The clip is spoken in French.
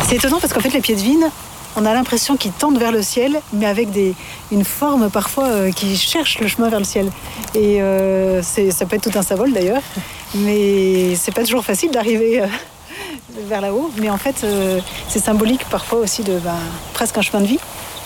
C'est étonnant parce qu'en fait, les pieds de vigne, on a l'impression qu'ils tendent vers le ciel, mais avec une forme parfois qui cherche le chemin vers le ciel. Et ça peut être tout un symbole d'ailleurs, mais c'est pas toujours facile d'arriver vers là-haut. Mais en fait, c'est symbolique parfois aussi de presque un chemin de vie.